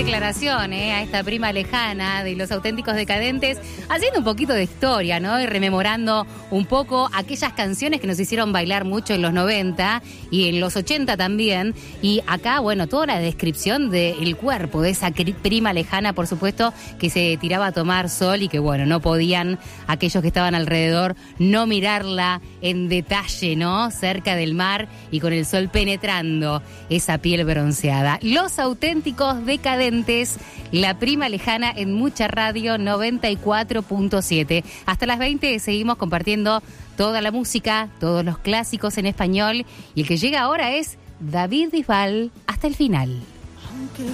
declaración, a esta prima lejana de Los Auténticos Decadentes, haciendo un poquito de historia, ¿no? Y rememorando un poco aquellas canciones que nos hicieron bailar mucho en los 90 y en los 80 también. Y acá, bueno, toda la descripción del cuerpo de esa prima lejana, por supuesto, que se tiraba a tomar sol y que, bueno, no podían aquellos que estaban alrededor no mirarla en detalle, ¿no? Cerca del mar y con el sol penetrando esa piel bronceada. Los Auténticos Decadentes, la prima lejana en Mucha Radio 94.7. Hasta las 20 seguimos compartiendo toda la música, todos los clásicos en español. Y el que llega ahora es David Bisbal hasta el final.